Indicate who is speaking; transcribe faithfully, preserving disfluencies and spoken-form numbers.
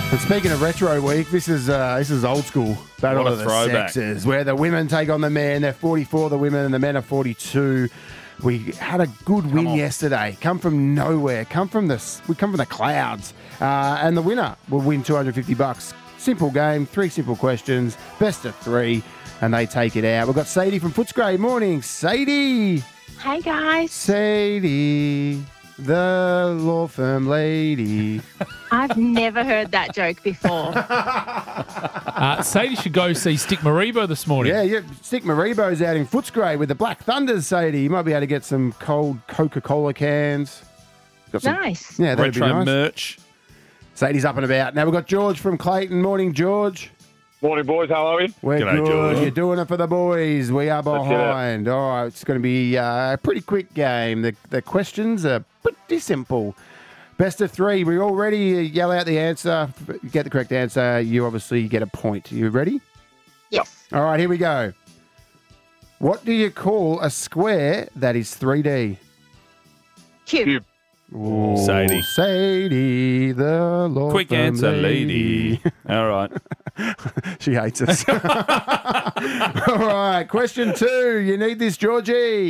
Speaker 1: And speaking of retro week, this is uh, this is old school battle
Speaker 2: What a
Speaker 1: of the
Speaker 2: throwback.
Speaker 1: sexes, where the women take on the men. They're forty-four, the women, and the men are forty-two. We had a good win
Speaker 2: on.
Speaker 1: yesterday. Come from nowhere. Come from the we come from the clouds, uh, and the winner will win two hundred fifty bucks. Simple game, three simple questions, best of three, and they take it out. We've got Sadie from Footscray. Morning, Sadie.
Speaker 3: Hey guys,
Speaker 1: Sadie, the law firm lady.
Speaker 3: I've never heard that joke before.
Speaker 4: Uh, Sadie should go see Stick Maribo this morning.
Speaker 1: Yeah, yeah. Stick Maribo's out in Footscray with the Black Thunders, Sadie. You might be able to get some cold Coca-Cola cans. Got some,
Speaker 3: Nice.
Speaker 1: Yeah, that'd
Speaker 2: Retro
Speaker 1: be nice.
Speaker 2: merch.
Speaker 1: Sadie's up and about. Now we've got George from Clayton. Morning, George.
Speaker 5: Morning, boys. How are we?
Speaker 1: We're
Speaker 2: G'day,
Speaker 1: good.
Speaker 2: George.
Speaker 1: You're doing it for the boys. We are
Speaker 5: get it.
Speaker 1: behind. All right, it's going to be uh, a pretty quick game. The, the questions are pretty simple. Best of three. We're all ready. You yell out the answer. You get the correct answer. You obviously get a point. You ready?
Speaker 3: Yes.
Speaker 1: All right, here we go. What do you call a square that is three D?
Speaker 3: Cube.
Speaker 5: Cube.
Speaker 1: Ooh,
Speaker 2: Sadie.
Speaker 1: Sadie, the law
Speaker 2: Quick
Speaker 1: firm
Speaker 2: answer, lady. All right.
Speaker 1: She hates us. All right, question two. You need this, Georgie.